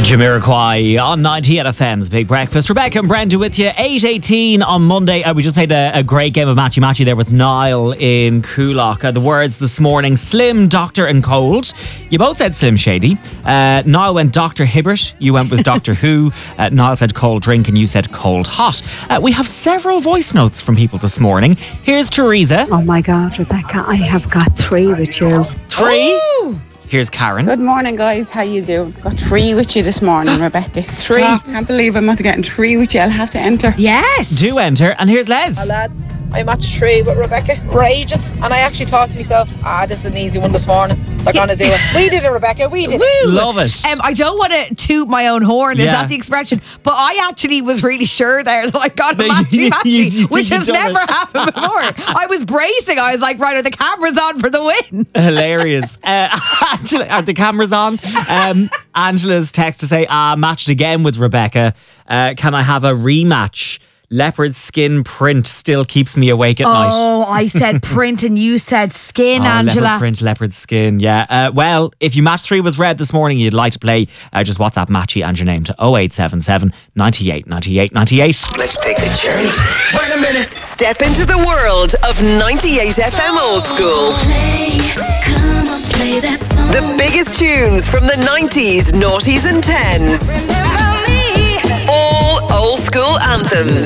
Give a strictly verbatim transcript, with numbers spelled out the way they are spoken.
Jamiroquai on ninety-eight F M's Big Breakfast. Rebecca and Brenda with you. eight eighteen on Monday. Uh, we just played a, a great game of Matchy Matchy there with Niall in Coolock. Uh, the words this morning: Slim, Doctor and Cold. You both said Slim Shady. Uh, Niall went Doctor Hibbert. You went with Doctor Who. Uh, Niall said cold drink and you said cold hot. Uh, we have several voice notes from people this morning. Here's Teresa. Oh my God, Rebecca, I have got three with you. Three. Ooh. Here's Karen. Good morning, guys. How you doing? Got three with you this morning, Rebecca. Three. Can't believe I'm not getting three with you. I'll have to enter. Yes. Do enter. And here's Les. Hi, lads. I matched three with Rebecca. Raging. And I actually thought to myself, ah, this is an easy one this morning. They're going to do it. We did it, Rebecca. We did it. Woo. Love it. Um, I don't want to toot my own horn. Is Yeah. that the expression? But I actually was really sure there that I got a That matchy you- matchy, you- you which think has you've done never it. happened before. I was bracing. I was like, right, are the cameras on for the win? Hilarious. Uh, Angela, are the cameras on? Um, Angela's text to say, ah, matched again with Rebecca. Uh, can I have a rematch? Leopard skin print still keeps me awake at night. Oh, I said print and you said skin, Oh, Angela. leopard print, leopard skin, yeah. Uh, well, if you match three with Red this morning, you'd like to play, uh, just WhatsApp Matchy and your name to oh eight seven seven, ninety-eight, ninety-eight, ninety-eight. Let's take a journey. Wait a minute. Step into the world of ninety-eight F M Old School. The biggest tunes from the nineties, noughties and tens. All old school anthems.